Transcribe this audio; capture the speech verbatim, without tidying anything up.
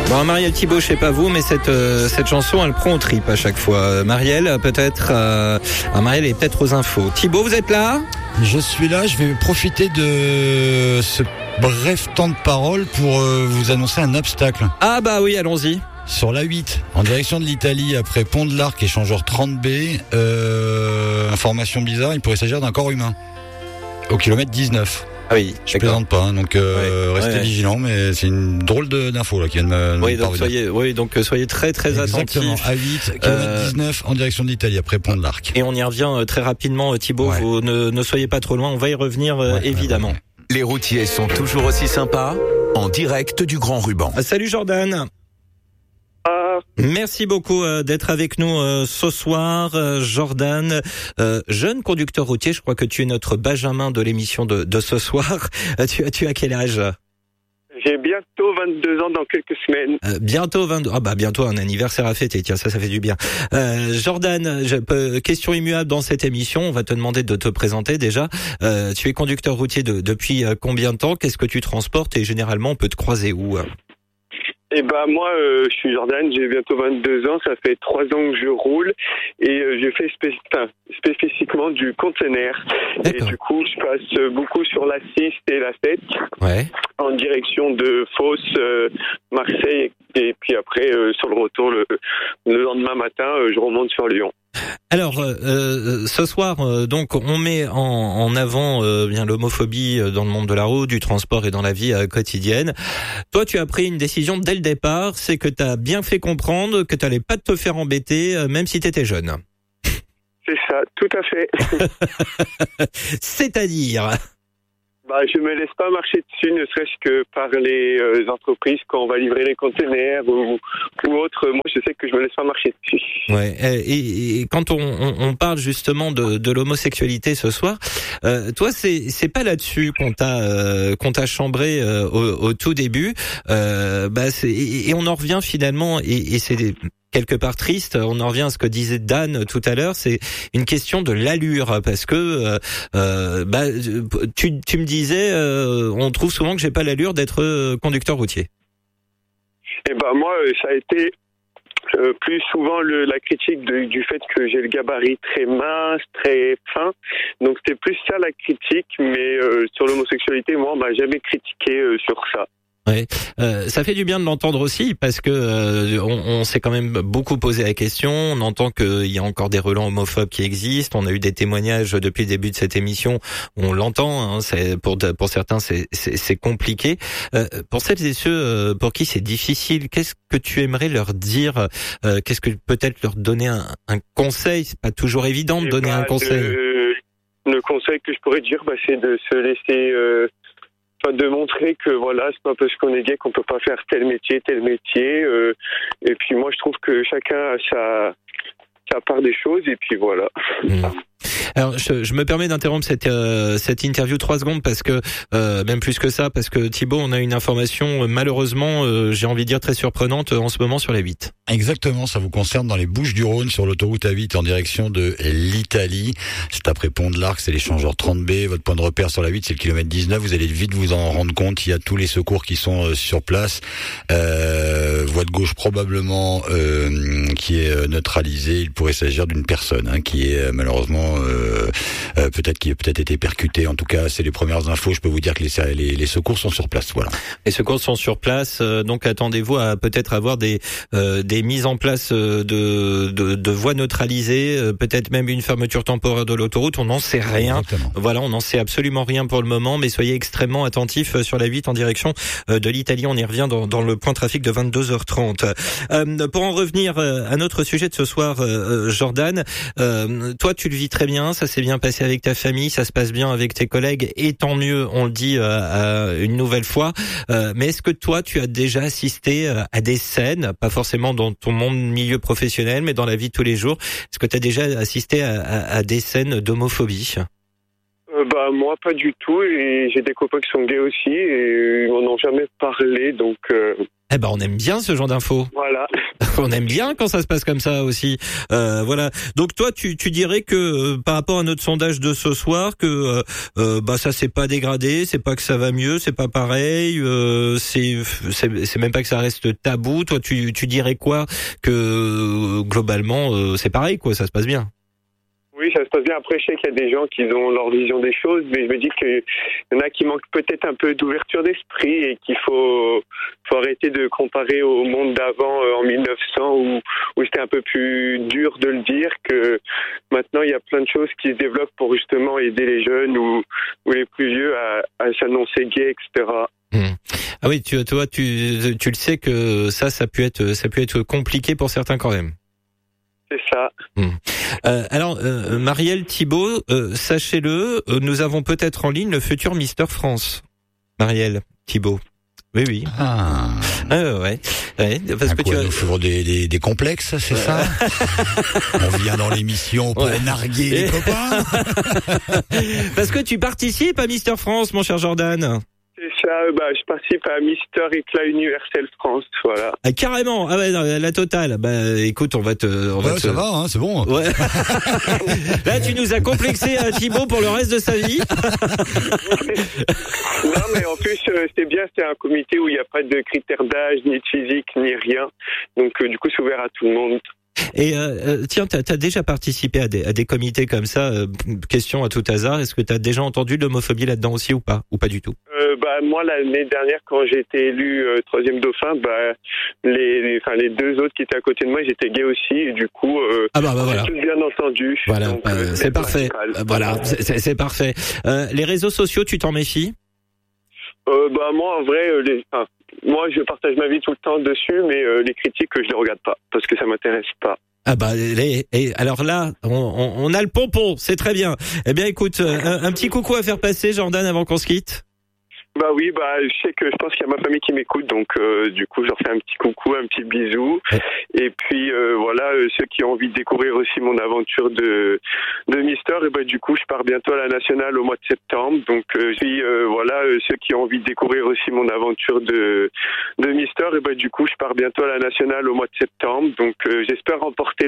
Bon, Marielle Thibault, je sais pas vous, mais cette euh, cette chanson, elle prend au trip à chaque fois. Euh, Marielle, peut-être. Euh, ah, Marielle est peut-être aux infos. Thibault, vous êtes là ? Je suis là. Je vais profiter de ce bref temps de parole pour euh, vous annoncer un obstacle. Ah bah oui, allons-y. Sur l'A huit, en direction de l'Italie, après Pont de l'Arc, échangeur trente B, euh, information bizarre, il pourrait s'agir d'un corps humain. Au kilomètre dix-neuf. Ah oui, je plaisante pas, hein, donc euh, ouais, restez ouais. vigilants, mais c'est une drôle de, d'info là qui vient de me, oui, me donc parvenir. soyez, oui, donc soyez très très attentifs. Exactement, A huit, kilomètre euh, dix-neuf, en direction de l'Italie, après Pont de l'Arc. Et on y revient très rapidement, Thibault, ouais. vous ne, ne soyez pas trop loin, on va y revenir ouais, évidemment. Ouais, ouais. Les routiers sont toujours aussi sympas, en direct du Grand Ruban. Ah, salut Jordan. Merci beaucoup euh, d'être avec nous euh, ce soir, euh, Jordan, euh, jeune conducteur routier. Je crois que tu es notre Benjamin de l'émission de, de ce soir. Euh, tu, tu as quel âge ? J'ai bientôt vingt-deux ans dans quelques semaines. Euh, bientôt vingt-deux. Ah bah bientôt un anniversaire à fêter. Tiens, ça, ça fait du bien. Euh, Jordan, je, euh, question immuable dans cette émission. On va te demander de te présenter déjà. Euh, tu es conducteur routier de, depuis combien de temps ? Qu'est-ce que tu transportes et généralement on peut te croiser où ? Eh ben moi, euh, je suis Jordan, j'ai bientôt vingt-deux ans, ça fait trois ans que je roule et euh, je fais spé- enfin, spécifiquement du conteneur. Et du coup, je passe beaucoup sur la six et la sept ouais. en direction de Fos, euh, Marseille et puis après euh, sur le retour le, le lendemain matin, euh, je remonte sur Lyon. Alors, euh, ce soir, euh, donc, on met en, en avant euh, bien l'homophobie dans le monde de la route, du transport et dans la vie euh, quotidienne. Toi, tu as pris une décision dès le départ, c'est que tu as bien fait comprendre que tu n'allais pas te faire embêter, euh, même si tu étais jeune. C'est ça, tout à fait. C'est-à-dire ? Bah, je me laisse pas marcher dessus, ne serait-ce que par les euh, entreprises quand on va livrer les conteneurs ou, ou autre. Moi, je sais que je me laisse pas marcher dessus. Ouais. Et, et quand on, on, on parle justement de, de l'homosexualité ce soir, euh, toi, c'est c'est pas là-dessus qu'on t'a euh, qu'on t'a chambré euh, au, au tout début. Euh, bah, c'est, et, et on en revient finalement, et, et c'est des, quelque part triste, on en revient à ce que disait Dan tout à l'heure, c'est une question de l'allure, parce que euh, bah, tu, tu me disais, euh, on trouve souvent que j'ai pas l'allure d'être conducteur routier. Eh ben moi, ça a été euh, plus souvent le, la critique de, du fait que j'ai le gabarit très mince, très fin, donc c'était plus ça la critique, mais euh, sur l'homosexualité, moi on m'a jamais critiqué euh, sur ça. Ouais, euh, ça fait du bien de l'entendre aussi parce que euh, on, on s'est quand même beaucoup posé la question. On entend qu'il y a encore des relents homophobes qui existent. On a eu des témoignages depuis le début de cette émission. On l'entend. Hein, c'est pour pour certains c'est c'est, c'est compliqué. Euh, pour celles et ceux euh, pour qui c'est difficile, qu'est-ce que tu aimerais leur dire euh, Qu'est-ce que peut-être leur donner un, un conseil ? C'est pas toujours évident de donner bah, un conseil. Le, le conseil que je pourrais dire, bah, c'est de se laisser. Euh, de montrer que voilà, c'est pas parce qu'on est gay qu'on peut pas faire tel métier, tel métier. Euh, et puis moi, je trouve que chacun a sa, sa part des choses. Et puis voilà. Mmh. Alors, je, je me permets d'interrompre cette euh, cette interview trois secondes parce que euh, même plus que ça, parce que Thibault, on a une information malheureusement, euh, j'ai envie de dire très surprenante en ce moment sur la huit. Exactement, ça vous concerne dans les Bouches-du-Rhône sur l'autoroute A huit en direction de l'Italie. C'est après Pont de l'Arc, c'est l'échangeur trente B. Votre point de repère sur la huit, c'est le kilomètre dix-neuf. Vous allez vite vous en rendre compte. Il y a tous les secours qui sont euh, sur place. Euh, voie de gauche probablement euh, qui est neutralisée. Il pourrait s'agir d'une personne hein, qui est euh, malheureusement euh, euh, peut-être qui a peut-être été percutée. En tout cas, c'est les premières infos. Je peux vous dire que les, les, les secours sont sur place. Voilà. Les secours sont sur place. Euh, donc attendez-vous à peut-être avoir des euh, des mises en place de de, de voies neutralisées, euh, peut-être même une fermeture temporaire de l'autoroute. On n'en sait rien. Exactement. Voilà, on n'en sait absolument rien pour le moment, mais soyez extrêmement attentifs sur la huit en direction de l'Italie. On y revient dans, dans le point trafic de vingt-deux heures trente. Euh, pour en revenir à notre sujet de ce soir, euh, Jordan, euh, toi tu le vis très bien, ça s'est bien passé avec ta famille, ça se passe bien avec tes collègues, et tant mieux, on le dit euh, une nouvelle fois. Euh, mais est-ce que toi tu as déjà assisté à des scènes, pas forcément dans ton monde milieu professionnel, mais dans la vie de tous les jours, est-ce que tu as déjà assisté à, à, à des scènes d'homophobie ? Euh, bah moi pas du tout, et j'ai des copains qui sont gays aussi et ils m'en ont jamais parlé, donc euh, Eh ben, on aime bien ce genre d'infos. Voilà. On aime bien quand ça se passe comme ça aussi. Euh, voilà. Donc toi, tu, tu dirais que euh, par rapport à notre sondage de ce soir, que euh, euh, bah ça s'est pas dégradé, c'est pas que ça va mieux, c'est pas pareil, euh, c'est, c'est c'est même pas que ça reste tabou. Toi, tu tu dirais quoi? Que euh, globalement, euh, c'est pareil, quoi, ça se passe bien. Oui, ça se passe bien. Après, je sais qu'il y a des gens qui ont leur vision des choses, mais je me dis qu'il y en a qui manquent peut-être un peu d'ouverture d'esprit et qu'il faut, faut arrêter de comparer au monde d'avant, euh, en mille neuf cents, où, où c'était un peu plus dur de le dire, que maintenant, il y a plein de choses qui se développent pour justement aider les jeunes ou, ou les plus vieux à, à s'annoncer gays, et cetera. Mmh. Ah oui, tu, toi, tu, tu le sais que ça, ça peut être, ça peut être compliqué pour certains quand même. C'est ça. Mmh. Euh, alors, euh, Marielle Thibault, euh, sachez-le, euh, nous avons peut-être en ligne le futur Mister France. Marielle Thibault. Oui, oui. Ah, ah ouais, ouais. Parce à que quoi, tu as... nous ferons des, des, des complexes, c'est ça? On vient dans l'émission pour Ouais. narguer les copains. Parce que tu participes à Mister France, mon cher Jordan. C'est ça, bah, je participe à Mister Éclat Universel France, voilà. Ah, carrément, ah ouais, non, la totale. Bah, écoute, on va te, on va Ouais, te... ça va, hein, c'est bon. Ouais. Là, tu nous as complexé à Thibault pour le reste de sa vie. Non, mais en plus, euh, c'est bien, c'est un comité où il n'y a pas de critères d'âge, ni de physique, ni rien. Donc, euh, du coup, c'est ouvert à tout le monde. Et euh, euh, tiens, t'as, t'as déjà participé à des, à des comités comme ça. Euh, question à tout hasard, est-ce que t'as déjà entendu de l'homophobie là-dedans aussi ou pas, ou pas du tout? Euh, bah, moi, l'année dernière, quand j'ai été élu euh, troisième dauphin, bah, les, les, enfin, les deux autres qui étaient à côté de moi, ils étaient gays aussi, et du coup, euh, Ah bah, bah on voilà. a tous bien entendu. Voilà, Donc, euh, euh, c'est parfait. principal. Euh, Voilà, c'est, c'est, c'est parfait. Euh, les réseaux sociaux, tu t'en méfies? Euh, bah, moi, en vrai, euh, les, enfin, moi, je partage ma vie tout le temps dessus, mais euh, les critiques, je les regarde pas, parce que ça m'intéresse pas. Ah bah les, et alors là, on, on, on a le pompon, c'est très bien. Eh bien écoute, un, un petit coucou à faire passer, Jordan, avant qu'on se quitte. Bah oui, bah je sais que je pense qu'il y a ma famille qui m'écoute, donc euh, du coup je leur fais un petit coucou, un petit bisou. Ouais. Et puis euh, voilà, euh, ceux qui ont envie de découvrir aussi mon aventure de de Mister, et bah du coup je pars bientôt à la nationale au mois de septembre. Donc euh, puis euh, voilà, euh, ceux qui ont envie de découvrir aussi mon aventure de de Mister, et bah du coup je pars bientôt à la nationale au mois de septembre. Donc euh, j'espère remporter